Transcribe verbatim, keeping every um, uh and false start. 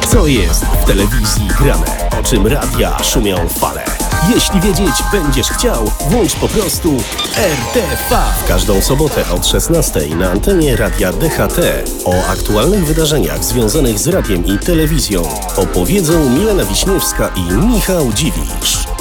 Co jest w telewizji grane? O czym radia szumią fale? Jeśli wiedzieć będziesz chciał, włącz po prostu R T V. W każdą sobotę od szesnastej na antenie Radia D H T o aktualnych wydarzeniach związanych z radiem i telewizją opowiedzą Milena Wiśniewska i Michał Dziwisz.